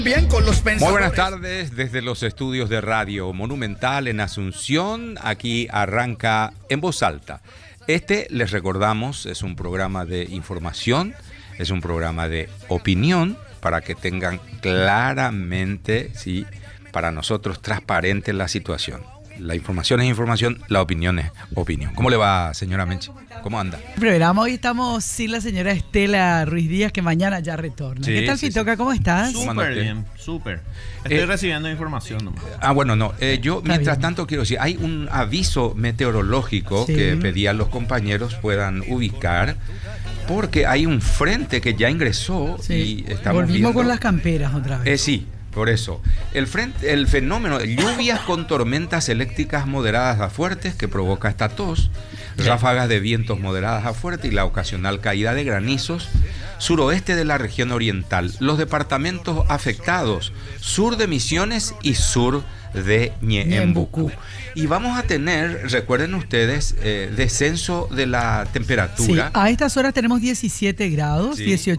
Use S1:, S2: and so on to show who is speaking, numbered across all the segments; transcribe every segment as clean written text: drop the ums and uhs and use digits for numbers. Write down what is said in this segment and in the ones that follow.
S1: Bien, con los pensadores.
S2: Muy buenas tardes desde los estudios de Radio Monumental en Asunción. Aquí arranca En Voz Alta. Les recordamos, es un programa de información, es un programa de opinión, para que tengan claramente, sí, para nosotros transparente la situación. La información es información, la opinión es opinión. ¿Cómo le va, señora Menchi? ¿Cómo anda?
S3: Programa, hoy estamos sin la señora Estela Ruiz Díaz, que mañana ya retorna. Sí, ¿qué tal, Fitoca? ¿Cómo estás?
S4: Súper bien, súper. Estoy recibiendo información nomás.
S2: Bueno, no. Yo, mientras tanto, quiero decir, hay un aviso meteorológico que pedí a los compañeros puedan ubicar, porque hay un frente que ya ingresó y estamos
S3: Volvimos
S2: viendo...
S3: con las camperas otra vez.
S2: Sí. Por eso, el fenómeno de lluvias con tormentas eléctricas moderadas a fuertes que provoca esta tos, ráfagas de vientos moderadas a fuertes y la ocasional caída de granizos, suroeste de la región oriental, los departamentos afectados, sur de Misiones y sur de Ñeembucú. Y vamos a tener, recuerden ustedes, descenso de la temperatura.
S3: Sí, a estas horas tenemos 17 grados,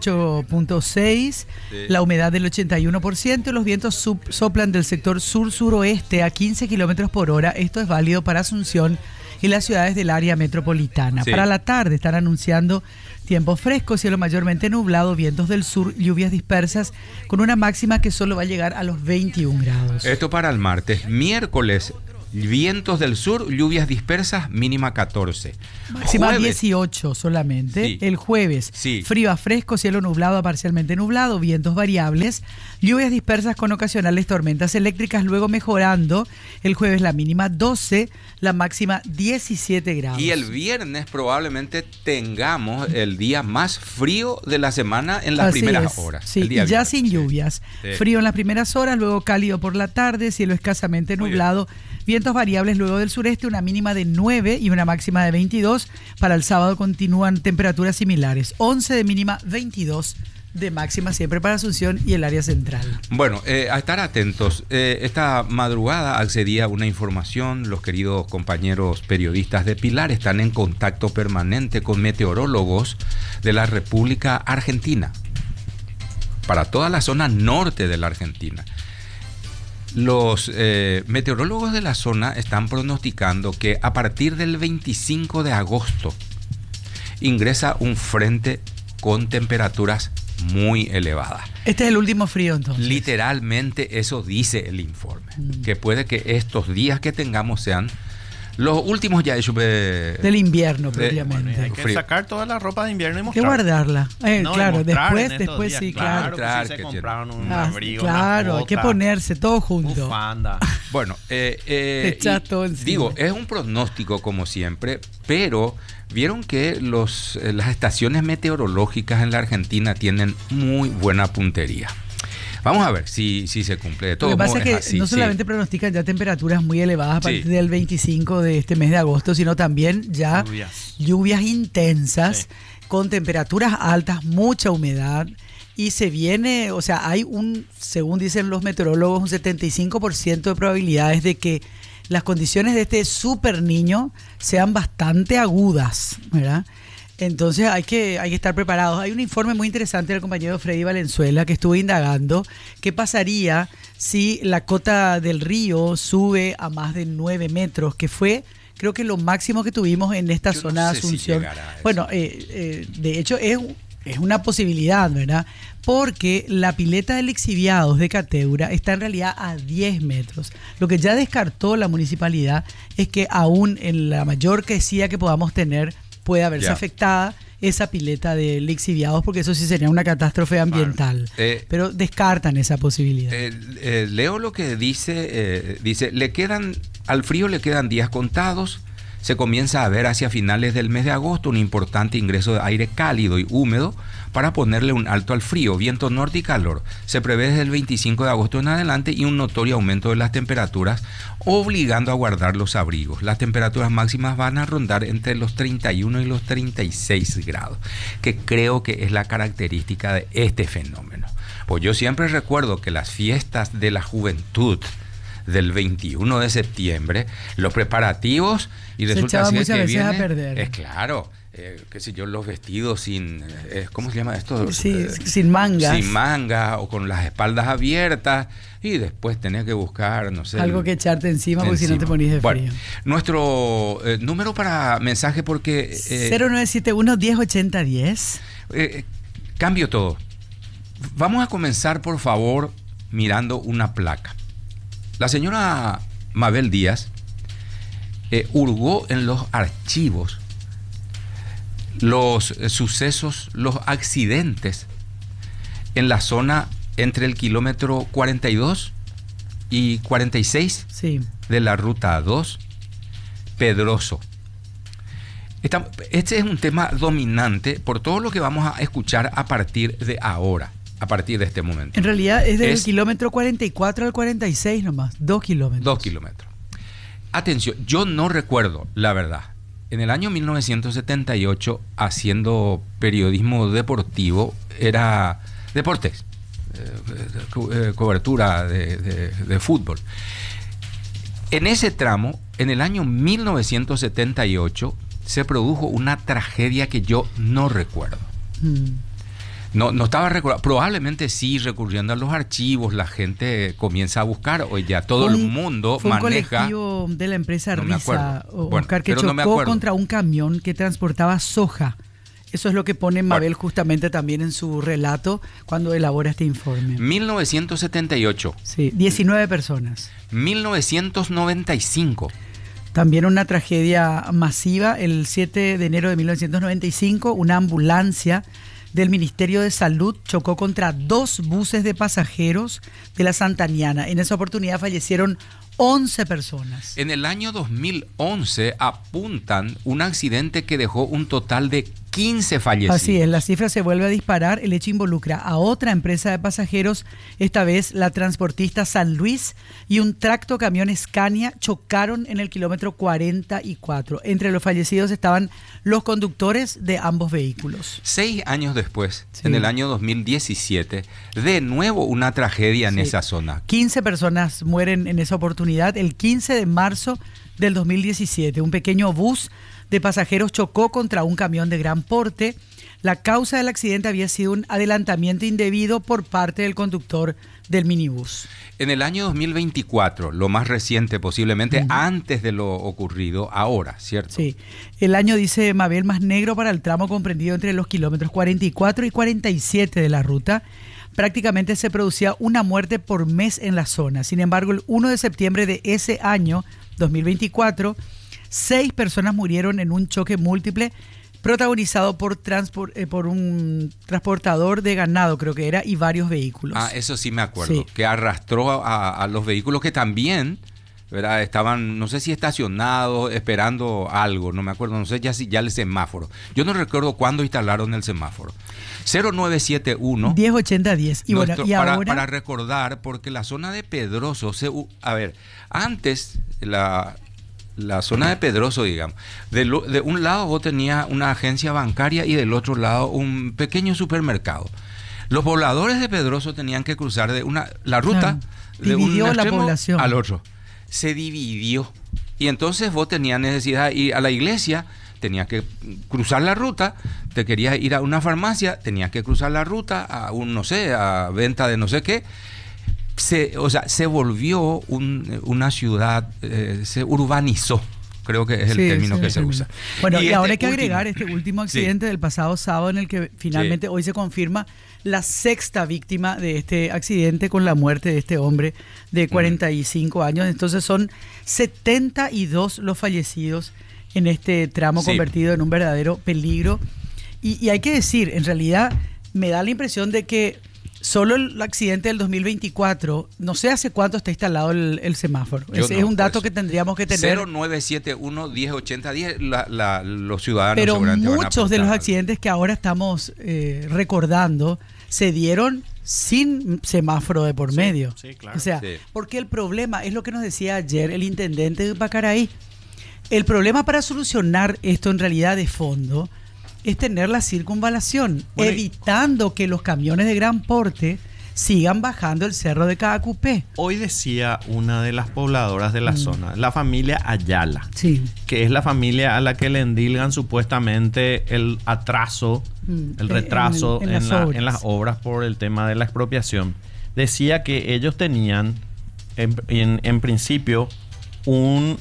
S3: 18.6, la humedad del 81%, y los vientos soplan del sector sur-suroeste a 15 kilómetros por hora. Esto es válido para Asunción y las ciudades del área metropolitana. Para la tarde están anunciando tiempo fresco, cielo mayormente nublado, vientos del sur, lluvias dispersas, con una máxima que solo va a llegar a los 21 grados.
S2: Esto para el martes. Miércoles, vientos del sur, lluvias dispersas, mínima 14.
S3: Máxima
S2: Jueves,
S3: 18 solamente. Sí. El jueves, frío a fresco, cielo nublado a parcialmente nublado, vientos variables, lluvias dispersas con ocasionales tormentas eléctricas, luego mejorando. El jueves la mínima 12, la máxima 17 grados.
S2: Y el viernes probablemente tengamos el día más frío de la semana en las primeras horas.
S3: Sí, y ya sin lluvias. Frío en las primeras horas, luego cálido por la tarde, cielo escasamente nublado. Vientos variables luego del sureste, una mínima de 9 y una máxima de 22. Para el sábado continúan temperaturas similares. 11 de mínima, 22 de máxima, siempre para Asunción y el área central.
S2: Bueno, a estar atentos. Esta madrugada accedía a una información. Los queridos compañeros periodistas de Pilar están en contacto permanente con meteorólogos de la República Argentina, para toda la zona norte de la Argentina. Los meteorólogos de la zona están pronosticando que a partir del 25 de agosto ingresa un frente con temperaturas muy elevadas.
S3: Este es el último frío, entonces.
S2: Literalmente eso dice el informe, que puede que estos días que tengamos sean los últimos ya
S3: del invierno, propiamente.
S4: Bueno, hay que sacar toda la ropa de invierno y mostrar.
S3: Hay que guardarla. Claro, después
S4: días,
S3: sí,
S4: claro.
S3: Claro,
S4: que se compraron un abrigo,
S3: claro, hay que ponerse todo junto.
S4: Bufanda.
S2: Bueno,
S3: digo,
S2: es un pronóstico como siempre, pero vieron que las estaciones meteorológicas en la Argentina tienen muy buena puntería. Vamos a ver si se cumple. De todo.
S3: Lo que pasa es que así, no solamente pronostican ya temperaturas muy elevadas a partir del 25 de este mes de agosto, sino también ya lluvias intensas, con temperaturas altas, mucha humedad. Y se viene, o sea, hay según dicen los meteorólogos, un 75% de probabilidades de que las condiciones de este super niño sean bastante agudas, ¿verdad? Entonces hay que estar preparados. Hay un informe muy interesante del compañero Freddy Valenzuela que estuvo indagando qué pasaría si la cota del río sube a más de 9 metros, que fue, creo que lo máximo que tuvimos en esta zona de Asunción. Bueno, de hecho es una posibilidad, ¿verdad? Porque la pileta de lixiviados de Cateura está en realidad a 10 metros. Lo que ya descartó la municipalidad es que aún en la mayor crecida que podamos tener puede haberse afectada esa pileta de lixiviados, porque eso sí sería una catástrofe ambiental. Pero descartan esa posibilidad.
S2: Leo lo que dice, al frío le quedan días contados. Se comienza a ver hacia finales del mes de agosto un importante ingreso de aire cálido y húmedo para ponerle un alto al frío, viento norte y calor. Se prevé desde el 25 de agosto en adelante y un notorio aumento de las temperaturas, obligando a guardar los abrigos. Las temperaturas máximas van a rondar entre los 31 y los 36 grados, que creo que es la característica de este fenómeno. Pues yo siempre recuerdo que las fiestas de la juventud del 21 de septiembre, los preparativos, y resulta
S3: se
S2: que
S3: viene
S2: a
S3: perder.
S2: Es claro, qué sé yo, los vestidos sin, ¿cómo se llama esto?
S3: Sí, sin mangas.
S2: Sin mangas o con las espaldas abiertas, y después tenés que buscar, no sé.
S3: Algo que echarte encima porque si no te morís de frío.
S2: Nuestro número para mensaje, porque...
S3: 0971-1080-10.
S2: Cambio todo. Vamos a comenzar, por favor, mirando una placa. La señora Mabel Díaz hurgó en los archivos los sucesos, los accidentes en la zona entre el kilómetro 42 y 46 de la ruta 2, Pedroso. Este es un tema dominante por todo lo que vamos a escuchar a partir de ahora, a partir de este momento.
S3: En realidad es del kilómetro 44 al 46 nomás, 2 kilómetros.
S2: 2 kilómetros. Atención, yo no recuerdo, la verdad, en el año 1978, haciendo periodismo deportivo, era deportes, cobertura de fútbol. En ese tramo, en el año 1978, se produjo una tragedia que yo no recuerdo. No estaba recordando. Probablemente sí, recurriendo a los archivos, la gente comienza a buscar. Hoy ya todo el mundo
S3: fue un
S2: maneja.
S3: Colectivo de la empresa Risa,
S2: bueno,
S3: Oscar, que chocó contra un camión que transportaba soja. Eso es lo que pone Mabel justamente también en su relato cuando elabora este informe.
S2: 1978.
S3: Sí, 19 personas.
S2: 1995.
S3: También una tragedia masiva. El 7 de enero de 1995, una ambulancia del Ministerio de Salud chocó contra 2 buses de pasajeros de la Santaniana. En esa oportunidad fallecieron 11 personas.
S2: En el año 2011 apuntan un accidente que dejó un total de 15 fallecidos.
S3: Así es, la cifra se vuelve a disparar. El hecho involucra a otra empresa de pasajeros, esta vez la transportista San Luis, y un tractocamión Scania chocaron en el kilómetro 44. Entre los fallecidos estaban los conductores de ambos vehículos.
S2: 6 años después, en el año 2017, de nuevo una tragedia en esa zona.
S3: 15 personas mueren en esa oportunidad. El 15 de marzo del 2017, un pequeño bus de pasajeros chocó contra un camión de gran porte. La causa del accidente había sido un adelantamiento indebido por parte del conductor del minibús.
S2: En el año 2024, lo más reciente posiblemente, antes de lo ocurrido ahora, ¿cierto?
S3: Sí. El año, dice Mabel, más negro para el tramo comprendido entre los kilómetros 44 y 47 de la ruta. Prácticamente se producía una muerte por mes en la zona. Sin embargo, el 1 de septiembre de ese año, 2024, 6 personas murieron en un choque múltiple protagonizado por un transportador de ganado, creo que era, y varios vehículos.
S2: Eso sí me acuerdo, que arrastró a los vehículos que también, ¿verdad?, estaban, no sé si estacionados, esperando algo, no me acuerdo, no sé ya el semáforo. Yo no recuerdo cuándo instalaron el semáforo. 0971
S3: 1080-10. Y bueno, y ahora
S2: para recordar, porque la zona de Pedroso, antes la zona de Pedroso, digamos, de un lado vos tenías una agencia bancaria y del otro lado un pequeño supermercado. Los pobladores de Pedroso tenían que cruzar la ruta de un extremo al otro. Se dividió. Y entonces vos tenías necesidad de ir a la iglesia, tenías que cruzar la ruta. Te querías ir a una farmacia, tenías que cruzar la ruta a a venta de no sé qué. Se volvió una ciudad, se urbanizó, creo que es el término que se usa.
S3: Bueno, y ahora hay que agregar este último accidente del pasado sábado, en el que finalmente hoy se confirma la 6ª víctima de este accidente, con la muerte de este hombre de 45 años. Entonces son 72 los fallecidos en este tramo convertido en un verdadero peligro. Y hay que decir, en realidad me da la impresión de que solo el accidente del 2024, no sé hace cuánto está instalado el semáforo. Ese es un dato que tendríamos que tener.
S2: 0971 108010, los ciudadanos
S3: pero
S2: seguramente
S3: muchos de los accidentes que ahora estamos recordando se dieron sin semáforo de por medio.
S4: Sí, claro.
S3: O sea, porque el problema es lo que nos decía ayer el intendente de Pacaraí. El problema para solucionar esto en realidad de fondo es tener la circunvalación, evitando que los camiones de gran porte sigan bajando el cerro de Caacupé.
S4: Hoy decía una de las pobladoras de la zona, la familia Ayala, que es la familia a la que le endilgan supuestamente el atraso, el retraso en las obras por el tema de la expropiación. Decía que ellos tenían en principio un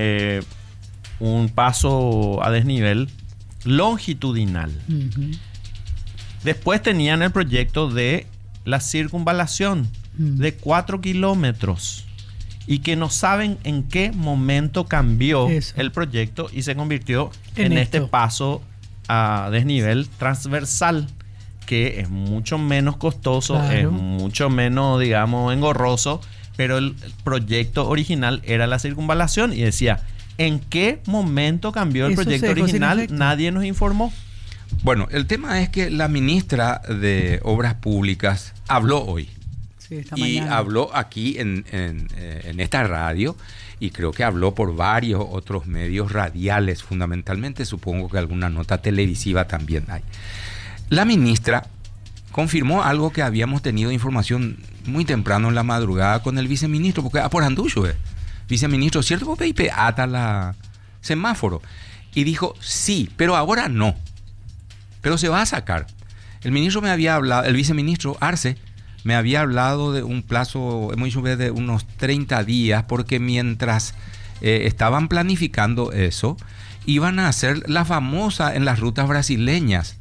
S4: paso a desnivel longitudinal. Después tenían el proyecto de la circunvalación de 4 kilómetros y que no saben en qué momento cambió el proyecto y se convirtió en este paso a desnivel transversal, que es mucho menos costoso, es mucho menos, digamos, engorroso, pero el proyecto original era la circunvalación y decía, ¿en qué momento cambió el proyecto original? Nadie nos informó.
S2: Bueno, el tema es que la ministra de Obras Públicas habló hoy. Y habló aquí en esta radio, y creo que habló por varios otros medios radiales fundamentalmente, supongo que alguna nota televisiva también hay. La ministra confirmó algo que habíamos tenido información muy temprano en la madrugada con el viceministro, porque por Andullo, viceministro, ¿cierto? Porque ata la semáforo. Y dijo, sí, pero ahora no. Pero se va a sacar. El ministro me había hablado, el viceministro Arce, me había hablado de un plazo muy de unos 30 días, porque mientras estaban planificando eso, iban a hacer la famosa en las rutas brasileñas.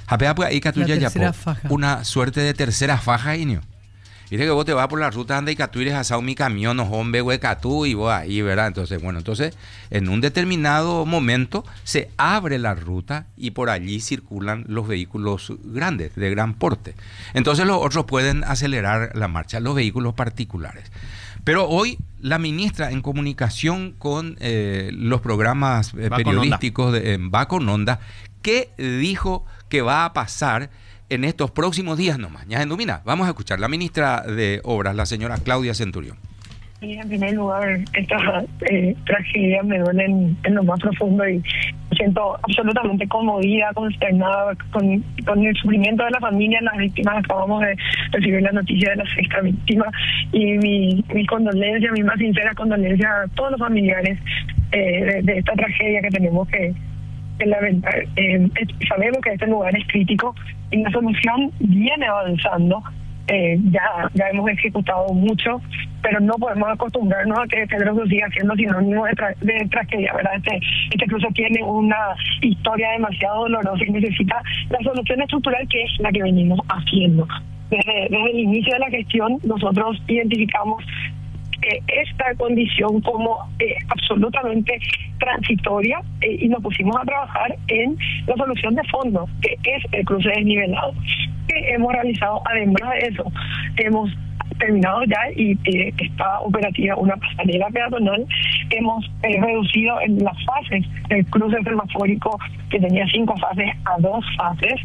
S2: Una suerte de tercera faja, Inio. Dice que vos te vas por la ruta anda y catuires asado mi camión, no hombre, huecatú, y vos ahí, ¿verdad? Entonces, en un determinado momento se abre la ruta y por allí circulan los vehículos grandes, de gran porte. Entonces los otros pueden acelerar la marcha, los vehículos particulares. Pero hoy la ministra, en comunicación con los programas periodísticos de Bacononda, ¿qué dijo que va a pasar en estos próximos días nomás? Ya, Endumina, vamos a escuchar la ministra de Obras, la señora Claudia Centurión.
S1: En primer lugar, esta tragedia me duele en lo más profundo y me siento absolutamente conmovida, consternada con el sufrimiento de la familia, las víctimas. Acabamos de recibir la noticia de la 6ª víctima y mi condolencia, mi más sincera condolencia a todos los familiares de esta tragedia que tenemos que lamentar. Sabemos que este lugar es crítico y la solución viene avanzando. Ya hemos ejecutado mucho, pero no podemos acostumbrarnos a que Pedro siga siendo sinónimo de tragedia, ¿verdad? Este cruce tiene una historia demasiado dolorosa y necesita la solución estructural, que es la que venimos haciendo. Desde el inicio de la gestión nosotros identificamos esta condición como absolutamente transitoria y nos pusimos a trabajar en la solución de fondo, que es el cruce desnivelado. Hemos realizado, además de eso, hemos terminado ya y está operativa una pasarela peatonal. Hemos reducido en las fases del cruce semafórico, que tenía 5 fases, a 2 fases.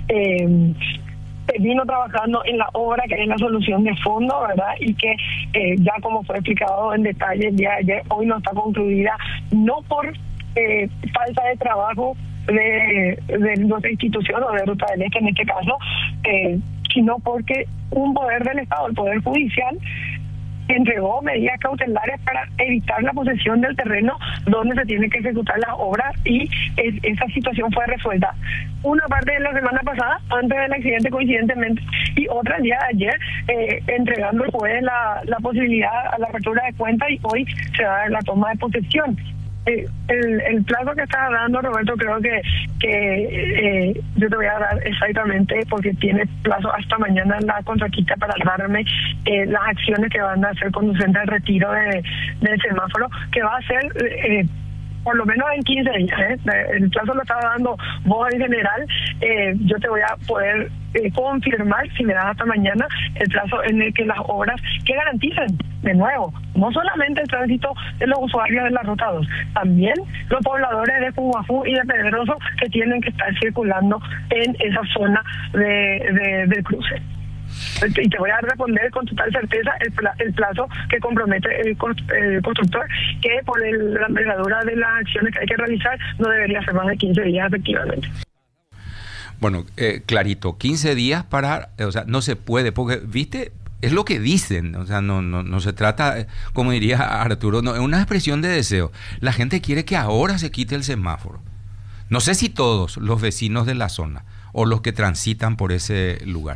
S1: Vino trabajando en la obra, que es la solución de fondo, ¿verdad? Y que ya, como fue explicado en detalle el día de ayer, hoy no está concluida, no por falta de trabajo de nuestra institución o de Ruta del Este en este caso, sino porque un poder del Estado, el Poder Judicial, entregó medidas cautelares para evitar la posesión del terreno donde se tiene que ejecutar las obras, y esa situación fue resuelta una parte de la semana pasada, antes del accidente coincidentemente, y otra el día de ayer, entregando al juez la posibilidad a la apertura de cuenta, y hoy se da la toma de posesión. El plazo que estás dando, Roberto, creo que yo te voy a dar exactamente, porque tiene plazo hasta mañana la contraquista para darme las acciones que van a ser conducentes al retiro del semáforo, que va a ser por lo menos en 15 días. El plazo lo estaba dando vos en general. Yo te voy a poder confirmar, si me das hasta mañana, el plazo en el que las obras que garanticen, de nuevo, no solamente el tránsito de los usuarios de la Ruta 2, también los pobladores de Puguafú y de Pedroso, que tienen que estar circulando en esa zona del cruce. Y te voy a responder con total certeza el plazo que compromete el constructor, que por la envergadura de las acciones que hay que realizar no debería ser más de 15 días, efectivamente.
S2: Bueno, clarito, 15 días para, o sea, no se puede, porque, viste, es lo que dicen, o sea, no se trata, como diría Arturo, no, es una expresión de deseo. La gente quiere que ahora se quite el semáforo. No sé si todos los vecinos de la zona o los que transitan por ese lugar.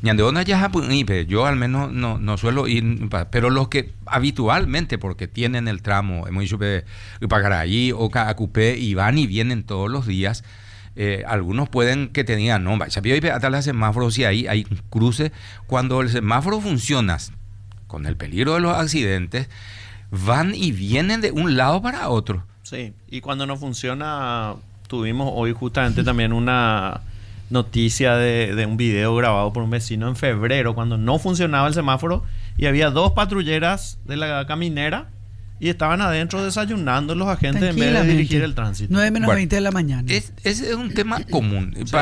S2: Yo al menos no suelo ir, pero los que habitualmente, porque tienen el tramo, Pacaraí o Cacupé, y van y vienen todos los días, algunos pueden que te digan, no, hasta el semáforo, si hay un cruce, cuando el semáforo funciona, con el peligro de los accidentes, van y vienen de un lado para otro.
S4: Sí, y cuando no funciona, tuvimos hoy justamente también una noticia de un video grabado por un vecino en febrero, cuando no funcionaba el semáforo y había 2 patrulleras de la caminera y estaban adentro desayunando los agentes en vez de dirigir el tránsito.
S3: 9 menos 20 de la mañana.
S2: Es un tema común.
S4: Sí.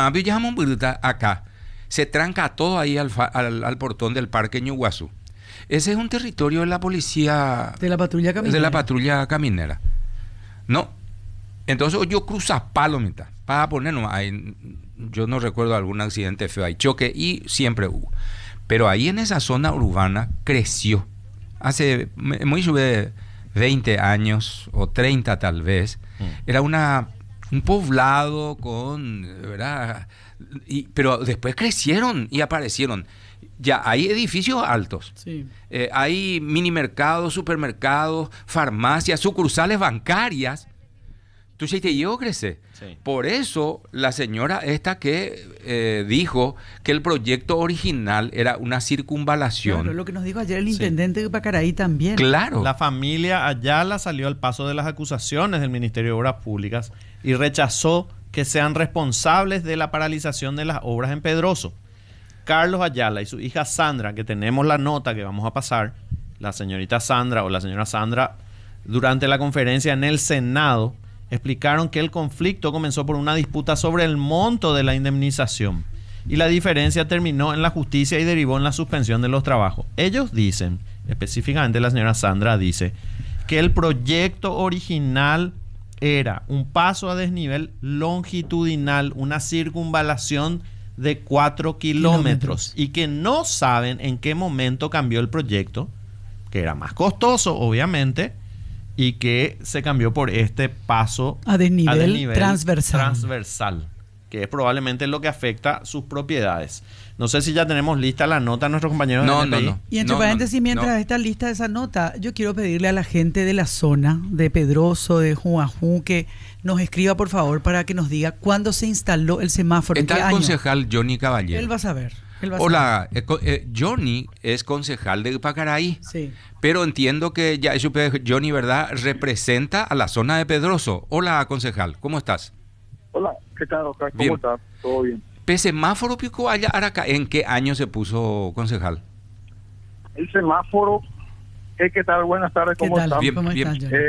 S2: Acá se tranca todo ahí al portón del Parque Ñuguazú. Ese es un territorio de la policía...
S3: De la patrulla caminera.
S2: De la patrulla caminera. No. Entonces yo cruza palo mitad. Para ponernos ahí, yo no recuerdo algún accidente feo. Hay choque y siempre hubo. Pero ahí en esa zona urbana creció. Hace muy 20 años o 30 tal vez, era un poblado con, ¿verdad? Pero después crecieron y aparecieron. Ya hay edificios altos,
S3: sí.
S2: Hay mini mercados, supermercados, farmacias, sucursales bancarias. Tú ya te llegó a crecer.
S4: Sí.
S2: Por eso la señora esta que dijo que el proyecto original era una circunvalación.
S3: Claro, lo que nos dijo ayer el intendente de Pacaraí también.
S2: Claro.
S4: La familia Ayala salió al paso de las acusaciones del Ministerio de Obras Públicas y rechazó que sean responsables de la paralización de las obras en Pedroso. Carlos Ayala y su hija Sandra, que tenemos la nota que vamos a pasar, la señorita Sandra o la señora Sandra, durante la conferencia en el Senado, explicaron que el conflicto comenzó por una disputa sobre el monto de la indemnización y la diferencia terminó en la justicia y derivó en la suspensión de los trabajos. Ellos dicen, específicamente la señora Sandra dice, que el proyecto original era un paso a desnivel longitudinal, una circunvalación de 4 kilómetros y que no saben en qué momento cambió el proyecto, que era más costoso obviamente, y que se cambió por este paso
S3: a desnivel
S4: transversal, que es probablemente lo que afecta sus propiedades. No sé si ya tenemos lista la nota, nuestros compañeros de NPI.
S2: No.
S3: Y entre paréntesis, mientras está lista esa nota, yo quiero pedirle a la gente de la zona, de Pedroso, de Juajú, que nos escriba, por favor, para que nos diga cuándo se instaló el semáforo.
S2: Está el concejal Johnny Caballero.
S3: Él va a saber.
S2: Hola, Johnny es concejal de Pacaraí,
S3: sí.
S2: Pero entiendo que ya Johnny, ¿verdad?, representa a la zona de Pedroso. Hola, concejal, ¿cómo estás?
S5: Hola, ¿qué tal, Oscar? ¿Cómo estás? ¿Todo bien?
S2: ¿Semáforo pico allá Araca? ¿En qué año se puso, concejal?
S5: El semáforo, ¿qué tal? Buenas tardes, ¿cómo están?
S2: Bien,
S3: ¿Cómo
S2: bien.
S3: estás,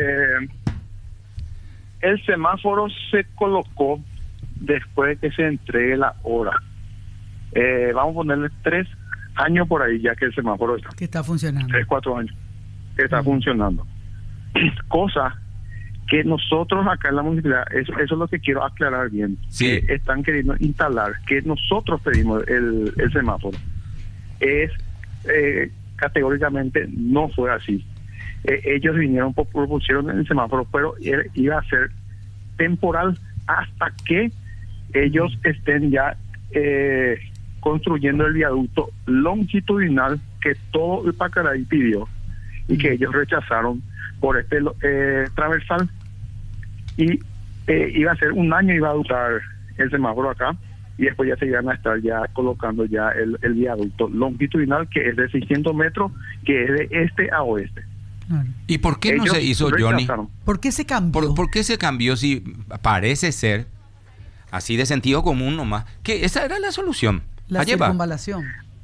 S5: el semáforo se colocó después de que se entregue la hora. Vamos a ponerle 3 años por ahí ya que el semáforo está.
S3: Que está funcionando.
S5: 3, 4 años que está funcionando. Cosa que nosotros acá en la municipalidad, eso es lo que quiero aclarar bien,
S2: sí.
S5: Que están queriendo instalar, que nosotros pedimos el semáforo. Categóricamente no fue así. Ellos vinieron, propusieron el semáforo, pero iba a ser temporal hasta que ellos estén ya construyendo el viaducto longitudinal que todo el Pacaraí pidió y que ellos rechazaron por este transversal, y iba a ser 1 año, iba a durar el semáforo acá, y después ya se iban a estar ya colocando ya el viaducto longitudinal, que es de 600 metros, que es de este a oeste.
S2: ¿Y por qué no se hizo, Johnny?
S3: ¿Por qué se cambió?
S2: ¿Por qué se cambió si parece ser así de sentido común nomás que esa era la solución?
S3: La circunvalación.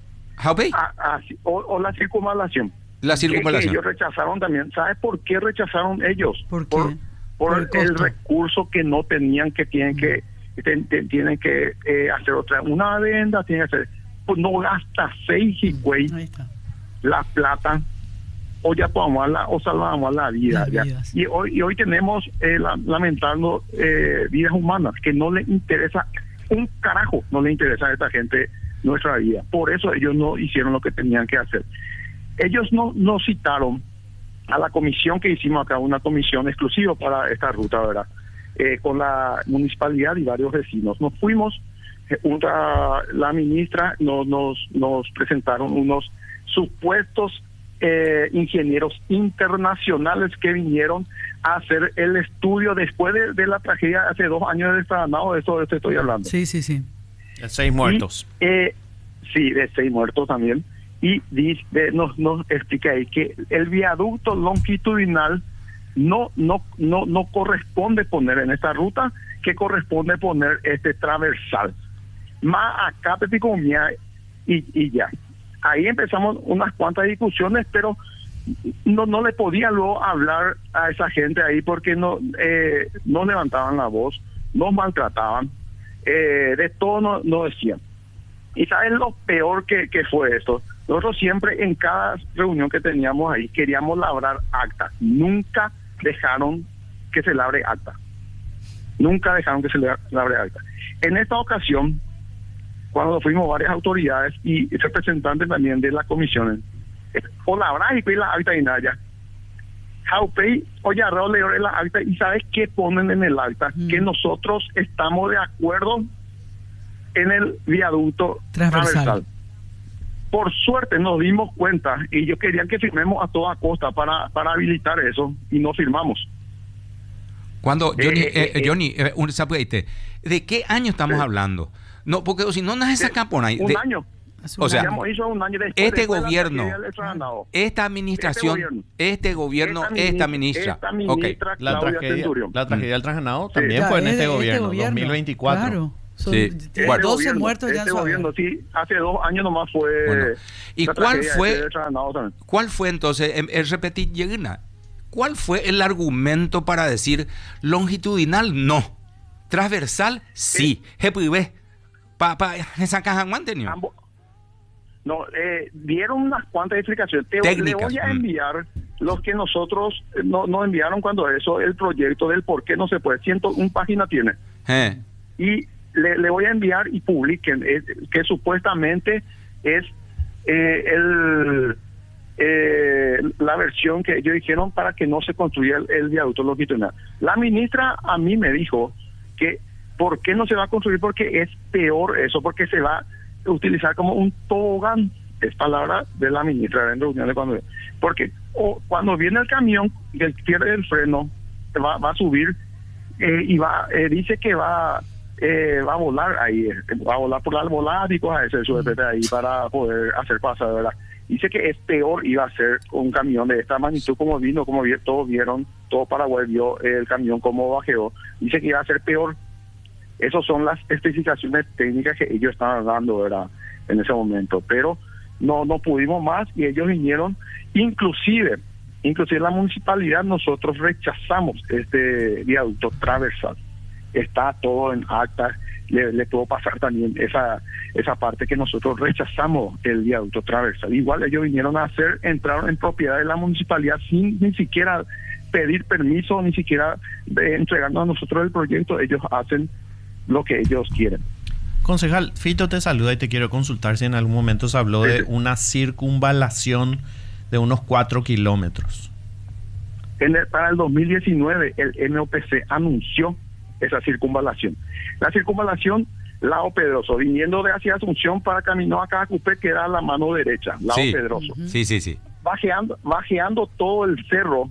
S5: O la circunvalación.
S2: La circunvalación.
S5: Que ellos rechazaron también. ¿Sabes por qué rechazaron ellos?
S3: ¿Por qué?
S5: Por el recurso que no tenían, que tienen que hacer otra, una adenda, tienen que hacer, pues no gasta 6 y güey la plata, o ya podamos o salvamos la vida. Y hoy tenemos lamentando vidas humanas, que no les interesa un carajo no le interesa a esta gente nuestra vida. Por eso ellos no hicieron lo que tenían que hacer. Ellos no citaron a la comisión que hicimos acá, una comisión exclusiva para esta ruta, ¿verdad? Con la municipalidad y varios vecinos. Nos fuimos, la ministra nos presentaron unos supuestos ingenieros internacionales que vinieron a hacer el estudio después de la tragedia hace 2 años de Estranado, de eso estoy hablando.
S3: Sí.
S4: De 6 muertos.
S5: Sí, de 6 muertos también. Y nos explica ahí que el viaducto longitudinal no corresponde poner en esta ruta, que corresponde poner este transversal. Más acá, Pepicomía, y ya. Ahí empezamos unas cuantas discusiones, pero no le podía luego hablar a esa gente ahí porque no levantaban la voz, nos maltrataban, de todo no decían. Y ¿saben lo peor que fue esto? Nosotros siempre en cada reunión que teníamos ahí queríamos labrar acta. Nunca dejaron que se labre acta. En esta ocasión, cuando fuimos varias autoridades y representantes también de las comisiones, o labrar y pedir la acta y nada. Jaupey, oye, leer la acta y ¿sabes qué ponen en el acta? Que nosotros estamos de acuerdo en el viaducto transversal. Por suerte nos dimos cuenta y ellos querían que firmemos a toda costa para habilitar eso y no firmamos.
S2: Cuando, Johnny, ¿de qué año estamos hablando? No, porque si no nace acá por ahí.
S5: Un año.
S2: O sea,
S5: hizo un año después,
S2: este gobierno, esta administración, este gobierno, esta ministra.
S5: Okay.
S4: La tragedia del Transganado también fue en este gobierno, 2024.
S3: Claro. Son 12 muertos ya.
S5: Este gobierno, sí, hace 2 años nomás fue.
S2: Bueno. ¿Y cuál fue entonces, repetir, Yegna, cuál fue el argumento para decir longitudinal no, transversal sí, esa caja
S5: no, dieron unas cuantas explicaciones. Le voy a enviar los que nosotros nos enviaron cuando eso, el proyecto del por qué no se puede. 101 páginas tiene. Y le voy a enviar y publiquen que supuestamente es la versión que ellos dijeron para que no se construya el viaducto longitudinal. La ministra a mí me dijo que ¿por qué no se va a construir? Porque es peor eso, porque se va a utilizar como un tobogán. Es palabra de la ministra en reuniones porque cuando viene el camión que pierde el freno, va a subir y dice que va a volar ahí, va a volar por la albolada y cosas de eso ahí para poder hacer pasar, ¿verdad? Dice que es peor iba a ser un camión de esta magnitud como todos vieron, todo Paraguay vio el camión como bajeó. Dice que iba a ser peor. Esas son las especificaciones técnicas que ellos estaban dando, ¿verdad? En ese momento, pero no pudimos más y ellos vinieron, inclusive la municipalidad, nosotros rechazamos este viaducto transversal. Está todo en acta, le puedo pasar también esa parte que nosotros rechazamos el viaducto transversal. Igual ellos vinieron entraron en propiedad de la municipalidad sin ni siquiera pedir permiso, ni siquiera entregando a nosotros el proyecto. Ellos hacen lo que ellos quieren.
S4: Concejal, Fito te saluda y te quiero consultar si en algún momento se habló de una circunvalación de unos 4 kilómetros.
S5: Para el 2019 el NOPC anunció esa circunvalación. La circunvalación Lao Pedroso, viniendo de hacia Asunción para camino a Cacupé, queda a la mano derecha, Lao Pedroso.
S2: Sí.
S5: Bajeando todo el cerro,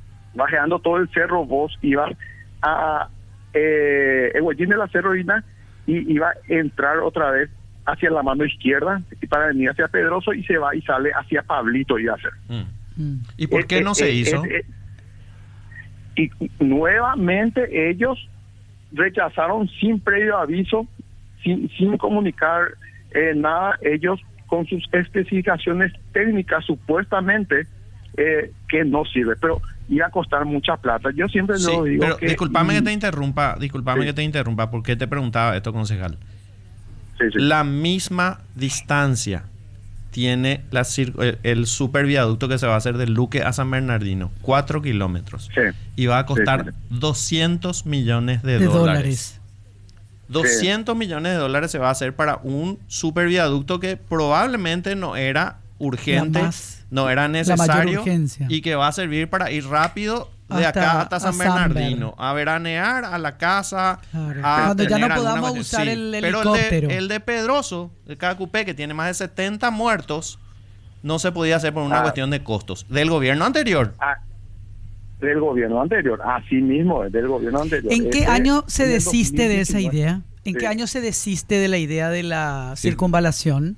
S5: vos ibas a Eguellín de la Cerrovina y iba a entrar otra vez hacia la mano izquierda para venir hacia Pedroso y se va y sale hacia Pablito y hacer.
S4: ¿Y por qué no se hizo?
S5: Y nuevamente ellos rechazaron sin previo aviso, sin comunicar nada, ellos con sus especificaciones técnicas supuestamente que no sirve, pero iba a costar mucha plata. Yo siempre lo digo.
S4: Pero discúlpame que te interrumpa, porque te preguntaba esto, concejal.
S5: Sí.
S4: La misma distancia tiene el superviaducto que se va a hacer del Luque a San Bernardino, 4 kilómetros. Y va a costar 200 millones de dólares. 200 millones de dólares se va a hacer para un superviaducto que probablemente no era urgente, no era necesario y que va a servir para ir rápido de acá hasta San Bernardino, a veranear, a la casa,
S3: cuando ya no podamos usar el helicóptero.
S4: Pero el de Pedroso, el Cacupé, que tiene más de 70 muertos, no se podía hacer por una cuestión de costos. ¿Del gobierno anterior?
S5: Del gobierno anterior, así mismo, del gobierno anterior.
S3: ¿En qué año se desiste de esa idea? ¿En qué año se desiste de la idea de la circunvalación?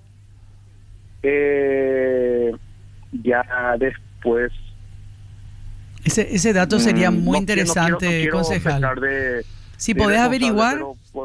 S5: Ya después.
S3: Ese dato sería muy interesante, concejal. Si podés averiguar,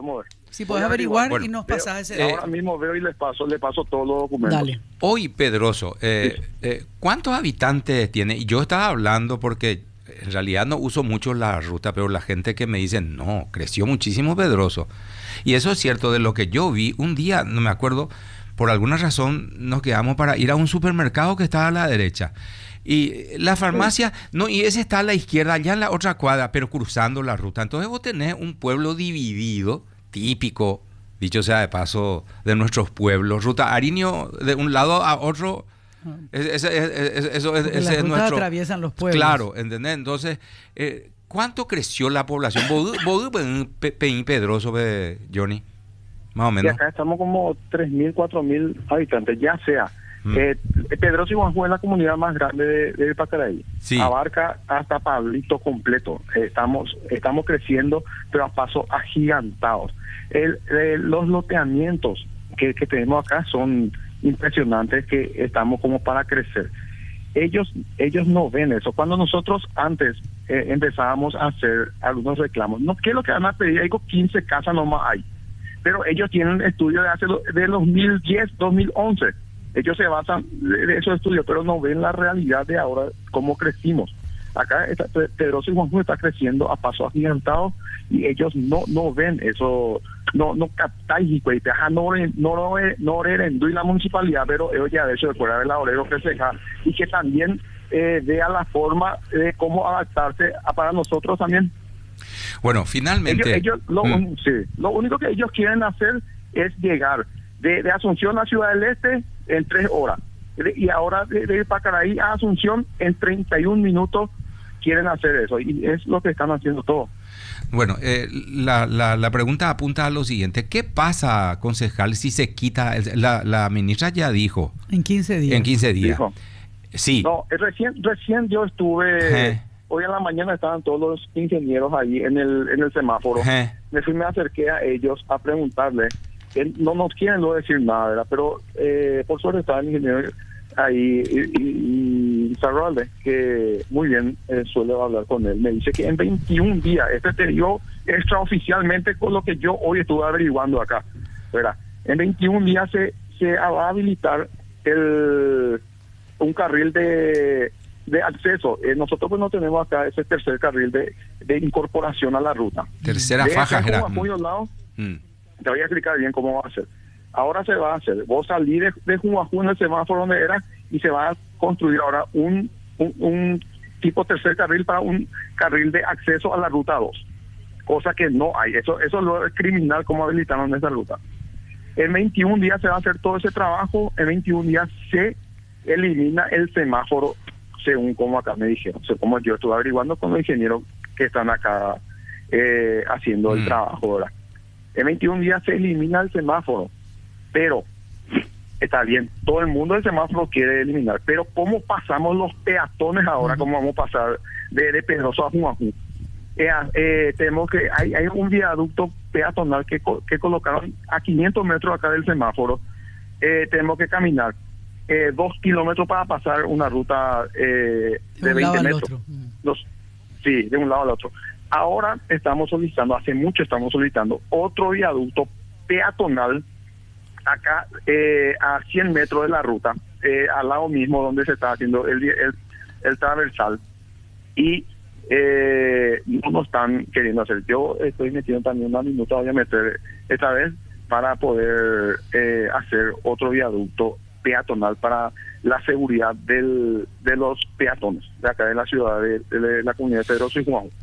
S3: bueno, y nos pasás ese dato.
S5: Ahora mismo veo y le paso todos los documentos.
S3: Dale.
S2: Hoy, Pedroso, ¿cuántos habitantes tiene? Y yo estaba hablando porque en realidad no uso mucho la ruta, pero la gente que me dice, no, creció muchísimo Pedroso. Y eso es cierto. De lo que yo vi, un día, no me acuerdo, por alguna razón nos quedamos para ir a un supermercado que estaba a la derecha. Y la farmacia, no, y ese está a la izquierda, allá en la otra cuadra, pero cruzando la ruta. Entonces vos tenés un pueblo dividido, típico, dicho sea de paso, de nuestros pueblos. Ruta Ariño, de un lado a otro, eso es nuestro...
S3: atraviesan los pueblos.
S2: Claro, ¿entendés? Entonces, ¿cuánto creció la población? ¿Vos Pedroso, Johnny? Más o menos.
S5: Y acá estamos como 3.000, 4.000 habitantes, ya sea. Pedroso y Guanjú es la comunidad más grande de Pacaraí. Sí. Abarca hasta Pablito completo. Estamos creciendo, pero a pasos agigantados. Los loteamientos que tenemos acá son impresionantes, que estamos como para crecer. Ellos no ven eso. Cuando nosotros antes empezábamos a hacer algunos reclamos, no, ¿qué es lo que van a pedir? Digo, 15 casas nomás hay. Pero ellos tienen estudios de 2010, 2011. Ellos se basan de esos estudios, pero no ven la realidad de ahora, cómo crecimos. Acá Pedroso y Guanjú está creciendo a pasos agigantados y ellos no ven eso, no captáis y no erendu y la municipalidad, pero ellos ya de hecho fuera de la obrero que se deja y que también vea la forma de cómo adaptarse para nosotros también.
S2: Bueno, finalmente
S5: lo único que ellos quieren hacer es llegar de Asunción a Ciudad del Este en 3 horas. Y ahora de Pacaraí a Asunción en 31 minutos quieren hacer eso. Y es lo que están haciendo todos.
S2: Bueno, la pregunta apunta a lo siguiente. ¿Qué pasa, concejal, si se quita? La ministra ya dijo.
S3: En 15 días.
S2: En 15 días.
S5: Dijo.
S2: Sí.
S5: No, recién yo estuve... Hoy en la mañana estaban todos los ingenieros ahí en el semáforo. Me acerqué a ellos a preguntarle. No nos quieren decir nada, ¿verdad? Pero por suerte estaba el ingeniero ahí y Sarralde, que muy bien suele hablar con él. Me dice que en 21 días, te digo extraoficialmente con lo que yo hoy estuve averiguando acá, ¿verdad? En 21 días se va a habilitar un carril de acceso. Nosotros pues no tenemos acá ese tercer carril de incorporación a la ruta.
S2: Tercera faja,
S5: Te voy a explicar bien cómo va a ser. Ahora se va a hacer, vos salís de Jumajú en el semáforo donde era y se va a construir ahora un tipo tercer carril para un carril de acceso a la ruta 2, cosa que no hay. Eso es criminal como habilitaron esa ruta. En 21 días se va a hacer todo ese trabajo, en 21 días se elimina el semáforo, según como acá me dijeron, como yo estuve averiguando con los ingenieros que están acá haciendo el trabajo, ¿verdad? En 21 días se elimina el semáforo, pero está bien, todo el mundo el semáforo quiere eliminar, pero ¿cómo pasamos los peatones ahora? ¿Cómo vamos a pasar de Pedroso a Jumajú? Tenemos que hay un viaducto peatonal que colocaron a 500 metros acá del semáforo. Tenemos que caminar 2 kilómetros para pasar una ruta de 20 metros. Sí, de un lado al otro. Ahora hace mucho estamos solicitando otro viaducto peatonal acá a 100 metros de la ruta, al lado mismo donde se está haciendo el transversal, y no nos están queriendo hacer. Yo estoy metiendo también una minuta, voy a meter esta vez para poder hacer otro viaducto peatonal para la seguridad de los peatones de acá de la ciudad de la comunidad de Pedroso y Jumajú.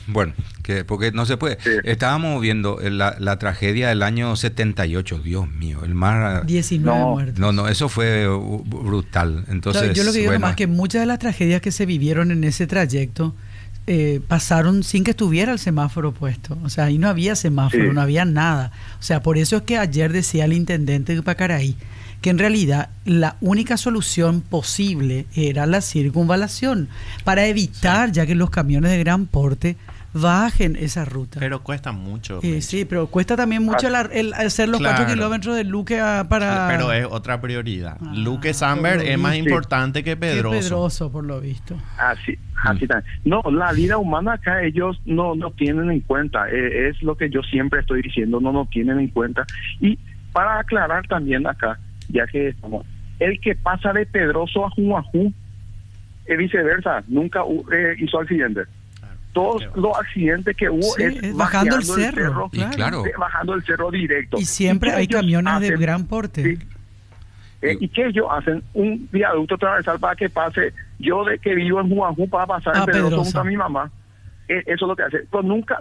S2: Bueno, porque no se puede. Sí. Estábamos viendo la tragedia del año 78, Dios mío, el mar...
S3: 19 muertos.
S2: No, eso fue brutal. Entonces,
S3: yo lo que digo nomás es que muchas de las tragedias que se vivieron en ese trayecto pasaron sin que estuviera el semáforo puesto. O sea, ahí no había semáforo, no había nada. O sea, por eso es que ayer decía el intendente de Pacaraí que en realidad la única solución posible era la circunvalación para evitar ya que los camiones de gran porte bajen esa ruta.
S4: Pero cuesta mucho.
S3: Sí, pero cuesta también mucho el hacer los 4 kilómetros de Luque para...
S4: Pero es otra prioridad. Luque Samber es más importante que Pedroso.
S3: Que Pedroso, por lo visto.
S5: Así también. No, la vida humana acá ellos no tienen en cuenta. Es lo que yo siempre estoy diciendo, no tienen en cuenta. Y para aclarar también acá, ya que estamos, el que pasa de Pedroso a Jumajú, viceversa, nunca hizo accidente. Todos los accidentes que hubo es
S3: bajando el cerro,
S2: claro.
S5: Bajando el cerro directo.
S3: Y siempre hay camiones de gran porte.
S5: Y que ellos hacen un viaducto transversal para que pase, yo de que vivo en Juanjú para pasar en Pedroso junto a mi mamá. Eso es lo que hace. Pero nunca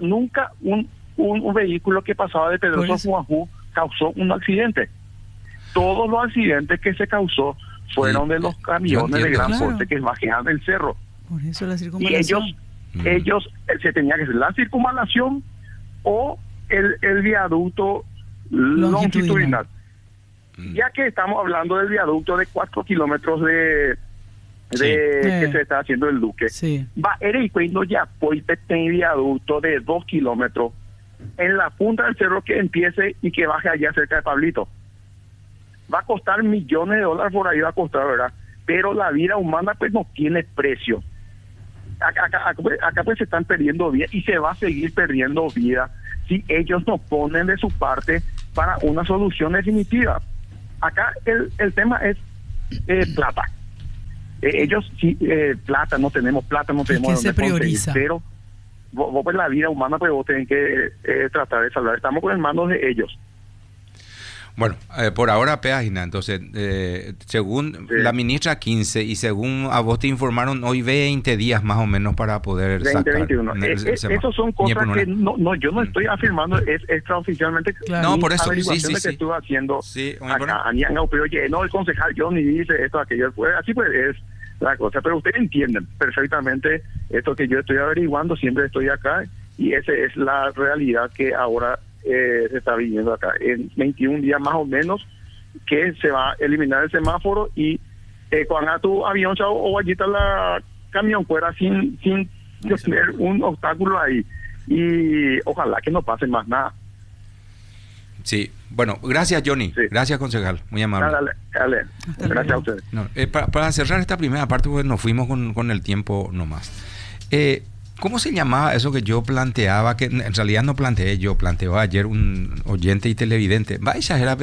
S5: un vehículo que pasaba de Pedroso a Juanjú causó un accidente. Todos los accidentes que se causó fueron de los camiones de gran porte que bajaban el cerro.
S3: Por eso la circunvalación.
S5: Y ellos se tenía que hacer la circunvalación o el viaducto longitudinal. Ya que estamos hablando del viaducto de 4 kilómetros que se está haciendo el Luque, va y cuando ya pues este viaducto de 2 kilómetros en la punta del cerro que empiece y que baje allá cerca de Pablito. Va a costar millones de dólares, por ahí va a costar, ¿verdad? Pero la vida humana pues no tiene precio. Acá pues se están perdiendo vida y se va a seguir perdiendo vida si ellos no ponen de su parte para una solución definitiva. Acá el tema es plata. Ellos sí, plata, no tenemos
S3: ¿Qué se prioriza?
S5: Pero vos pues la vida humana pues vos tenés que tratar de salvar. Estamos con manos de ellos.
S2: Bueno, por ahora página, entonces, según la ministra 15 y según a vos te informaron hoy 20 días más o menos para poder sacar.
S5: 21. Esas son cosas que yo no estoy afirmando, es extraoficialmente.
S2: Claro. No, por eso,
S5: que estuve haciendo acá, pero oye, no, el concejal Johnny dice esto, aquello, pues, así pues es la cosa, pero ustedes entienden perfectamente esto que yo estoy averiguando, siempre estoy acá y esa es la realidad que ahora se está viviendo acá. En 21 días más o menos que se va a eliminar el semáforo y cuando tu avión o guayita la camión fuera sin tener un obstáculo ahí y ojalá que no pase más nada.
S2: Sí, bueno, gracias Johnny, gracias concejal, muy amable.
S5: Dale. Gracias a ustedes.
S2: No, para cerrar esta primera parte, pues nos fuimos con el tiempo nomás. ¿Cómo se llamaba eso que yo planteaba? Que en realidad no planteé yo, planteó ayer un oyente y televidente. Vaya, era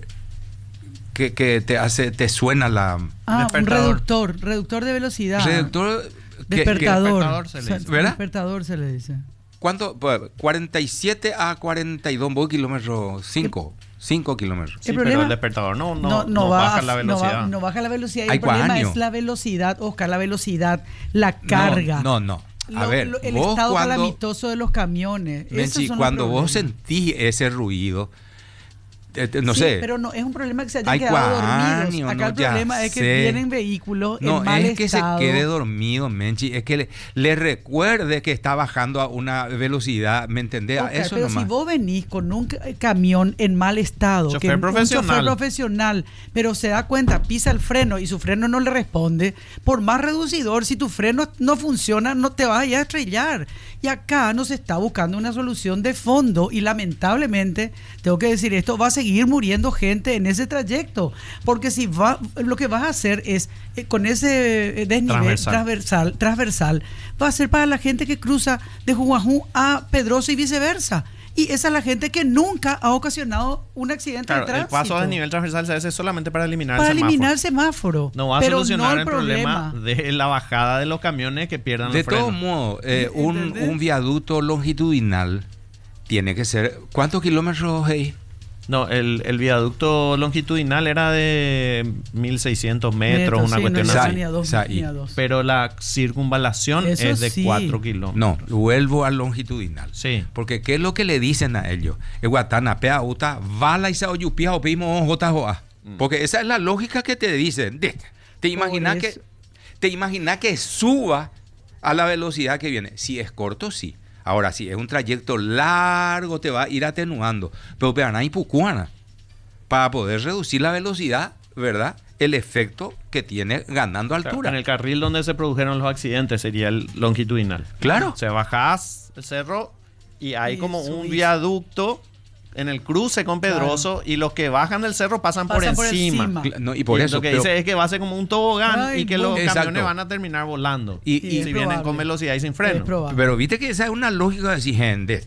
S2: que te suena la...
S3: un reductor de velocidad.
S2: Despertador se le dice. ¿Verdad?
S3: Despertador se le dice.
S2: ¿Cuánto? 47 a 42 kilómetros, 5 kilómetros.
S4: Sí, pero el despertador no baja la velocidad.
S3: No baja la velocidad. El problema es la velocidad, Oscar, la carga.
S2: No. A ver,
S3: el estado calamitoso de los camiones.
S2: Menchi, cuando vos sentís ese ruido, no sé.
S3: Pero no es un problema que se hayan quedado dormidos. Acá el problema es que vienen vehículos en mal estado.
S2: No es que se quede dormido, Menchi, es que le recuerde que está bajando a una velocidad, ¿me entendés?
S3: Okay,
S2: eso
S3: pero
S2: nomás.
S3: Si vos venís con un camión en mal estado, un chofer profesional, pero se da cuenta, pisa el freno y su freno no le responde, por más reducidor, si tu freno no funciona, no te vas a estrellar. Y acá nos está buscando una solución de fondo y lamentablemente, tengo que decir esto, va a seguir muriendo gente en ese trayecto, porque si lo que vas a hacer es con ese desnivel transversal va a ser para la gente que cruza de Jujuajú a Pedroso y viceversa. Y esa es la gente que nunca ha ocasionado un accidente de tránsito.
S4: El paso de nivel transversal se hace solamente para eliminar
S3: el semáforo.
S4: No va a solucionar el problema de la bajada de los camiones que pierdan los frenos.
S2: De todos modos, un viaducto longitudinal tiene que ser... ¿Cuántos kilómetros hay?
S4: No, el viaducto longitudinal era de 1.600 metros, una cuestión así. Pero la circunvalación es de 4 kilómetros.
S2: No, vuelvo al longitudinal.
S4: Sí.
S2: Porque ¿qué es lo que le dicen a ellos? Guatana, uta, vala y saoyupia o pimo jotajoa. Porque esa es la lógica que te dicen. Te imaginas que suba a la velocidad que viene. Si es corto, sí. Ahora, si es un trayecto largo, te va a ir atenuando. Pero Peana y Pucuana, para poder reducir la velocidad, ¿verdad? El efecto que tiene ganando altura.
S4: En el carril donde se produjeron los accidentes sería el longitudinal.
S2: Claro.
S4: O sea, bajás el cerro y hay como un viaducto en el cruce con Pedroso, y los que bajan del cerro pasan por encima.
S2: No, y por eso
S4: lo que dice es que va a ser como un tobogán y que los camiones van a terminar volando.
S2: Y
S4: si vienen con velocidad y sin freno.
S2: Pero viste que esa es una lógica de gente.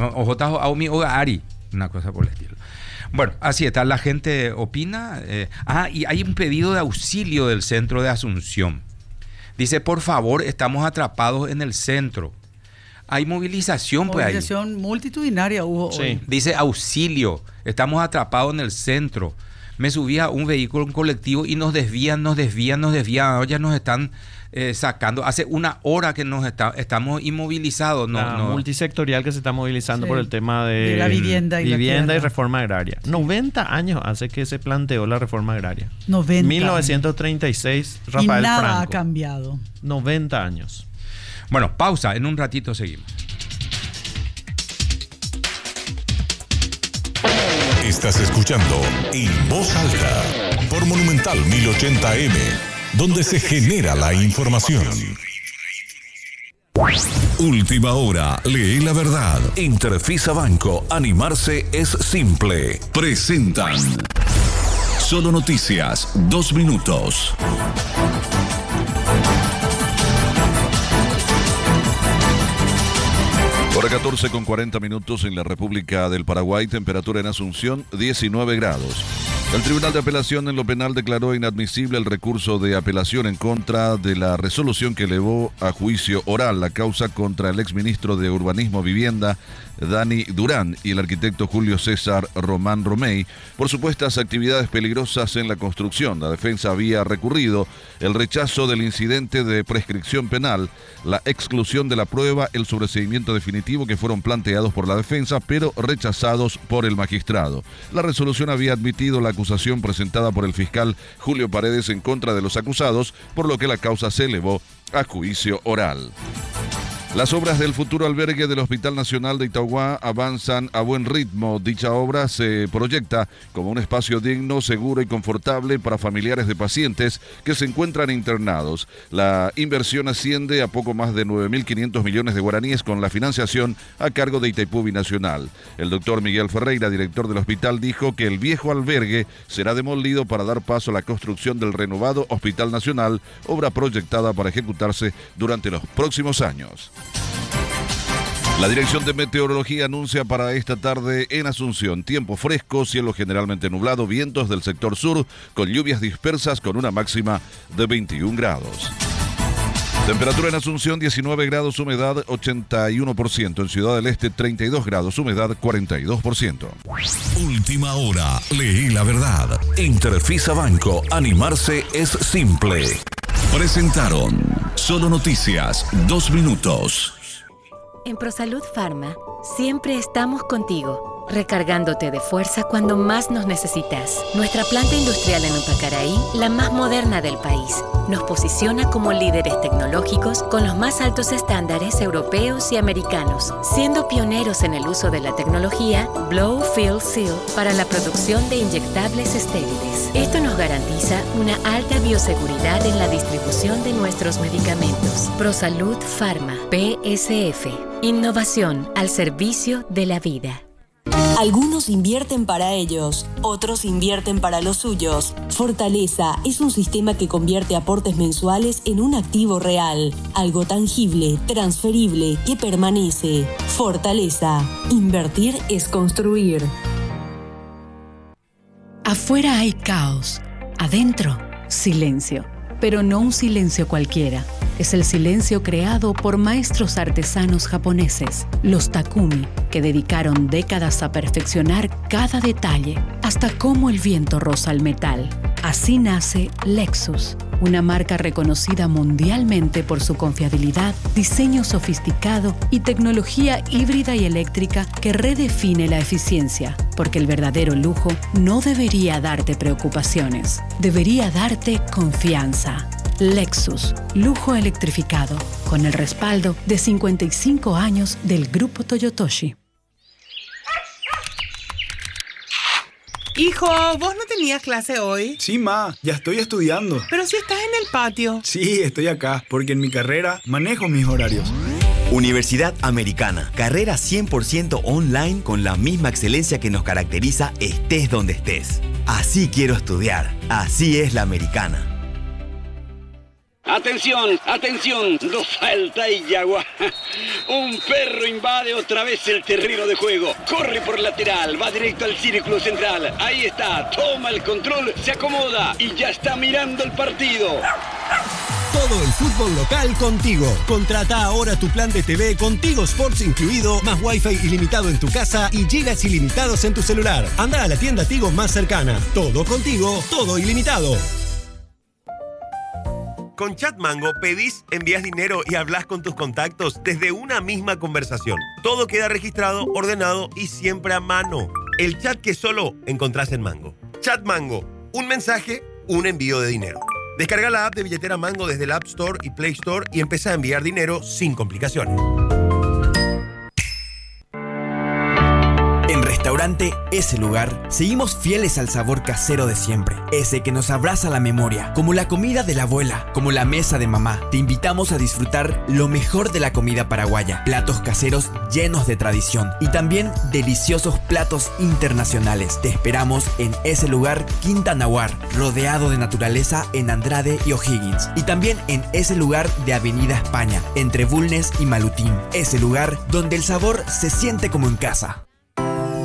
S2: Una cosa por el estilo. Bueno, así está, la gente opina. Y hay un pedido de auxilio del centro de Asunción. Dice, por favor, estamos atrapados en el centro. Hay movilización
S3: multitudinaria hubo hoy.
S2: Dice auxilio, estamos atrapados en el centro. Me subí a un vehículo, un colectivo, y nos desvían. Ahora ya nos están sacando. Hace una hora que estamos inmovilizados.
S4: Multisectorial que se está movilizando por el tema de
S3: la vivienda
S4: y reforma agraria. 90 años hace que se planteó la reforma agraria. 1936, Rafael
S3: Franco.
S4: Franco.
S3: Ha cambiado.
S4: 90 años.
S2: Bueno, pausa, en un ratito seguimos.
S6: Estás escuchando En Voz Alta por Monumental 1080M, donde se genera la información. Última hora, lee la verdad. Interfisa Banco, animarse es simple. Presentan Solo Noticias, 2 minutos. Hora 14 con 40 minutos en la República del Paraguay, temperatura en Asunción 19 grados. El Tribunal de Apelación en lo Penal declaró inadmisible el recurso de apelación en contra de la resolución que elevó a juicio oral la causa contra el exministro de Urbanismo y Vivienda, Dani Durán, y el arquitecto Julio César Román Romey por supuestas actividades peligrosas en la construcción. La defensa había recurrido el rechazo del incidente de prescripción penal, la exclusión de la prueba, el sobreseimiento definitivo que fueron planteados por la defensa, pero rechazados por el magistrado. La resolución había admitido la acusación presentada por el fiscal Julio Paredes en contra de los acusados, por lo que la causa se elevó a juicio oral. Las obras del futuro albergue del Hospital Nacional de Itauguá avanzan a buen ritmo. Dicha obra se proyecta como un espacio digno, seguro y confortable para familiares de pacientes que se encuentran internados. La inversión asciende a poco más de 9.500 millones de guaraníes con la financiación a cargo de Itaipú Binacional. El doctor Miguel Ferreira, director del hospital, dijo que el viejo albergue será demolido para dar paso a la construcción del renovado Hospital Nacional, obra proyectada para ejecutarse durante los próximos años. La Dirección de Meteorología anuncia para esta tarde en Asunción tiempo fresco, cielo generalmente nublado, vientos del sector sur con lluvias dispersas con una máxima de 21 grados. Temperatura en Asunción 19 grados, humedad 81%. En Ciudad del Este 32 grados, humedad 42%. Última hora, leí la verdad. Interfisa Banco, animarse es simple. Presentaron Solo Noticias, 2 minutos.
S7: En ProSalud Pharma, siempre estamos contigo, recargándote de fuerza cuando más nos necesitas. Nuestra planta industrial en Upacaraí, la más moderna del país, nos posiciona como líderes tecnológicos con los más altos estándares europeos y americanos, siendo pioneros en el uso de la tecnología Blow Fill Seal para la producción de inyectables estériles. Esto nos garantiza una alta bioseguridad en la distribución de nuestros medicamentos. ProSalud Pharma, PSF. Innovación al servicio de la vida.
S8: Algunos invierten para ellos, otros invierten para los suyos. Fortaleza es un sistema que convierte aportes mensuales en un activo real, algo tangible, transferible, que permanece. Fortaleza. Invertir es construir.
S9: Afuera hay caos, adentro, silencio, pero no un silencio cualquiera. es el silencio creado por maestros artesanos japoneses, los Takumi, que dedicaron décadas a perfeccionar cada detalle, hasta cómo el viento roza el metal. Así nace Lexus, una marca reconocida mundialmente por su confiabilidad, diseño sofisticado y tecnología híbrida y eléctrica que redefine la eficiencia, porque el verdadero lujo no debería darte preocupaciones, debería darte confianza. Lexus, lujo electrificado, con el respaldo de 55 años del Grupo Toyotoshi.
S10: Hijo, ¿vos no tenías clase hoy?
S11: Sí, ma, ya estoy estudiando.
S10: Pero si estás en el patio.
S11: Sí, estoy acá, porque en mi carrera manejo mis horarios.
S12: Universidad Americana, carrera 100% online con la misma excelencia que nos caracteriza estés donde estés. Así quiero estudiar, así es la Americana.
S13: Atención, atención, no falta y yagua. Un perro invade otra vez el terreno de juego. Corre por lateral, va directo al círculo central. Ahí está, toma el control, se acomoda y ya está mirando el partido.
S14: Todo el fútbol local contigo. Contrata ahora tu plan de TV con Tigo Sports incluido, más Wi-Fi ilimitado en tu casa y gigas ilimitados en tu celular. Anda a la tienda Tigo más cercana. Todo contigo, todo ilimitado.
S15: Con Chat Mango pedís, envías dinero y hablas con tus contactos desde una misma conversación. Todo queda registrado, ordenado y siempre a mano. El chat que solo encontrás en Mango. Chat Mango. Un mensaje, un envío de dinero. Descarga la app de billetera Mango desde el App Store y Play Store y empieza a enviar dinero sin complicaciones.
S16: En Restaurante Ese Lugar, seguimos fieles al sabor casero de siempre. Ese que nos abraza la memoria, como la comida de la abuela, como la mesa de mamá. Te invitamos a disfrutar lo mejor de la comida paraguaya. Platos caseros llenos de tradición y también deliciosos platos internacionales. Te esperamos en Ese Lugar Quinta Nahuar, rodeado de naturaleza en Andrade y O'Higgins. Y también en Ese Lugar de Avenida España, entre Bulnes y Malutín. Ese Lugar donde el sabor se siente como en casa.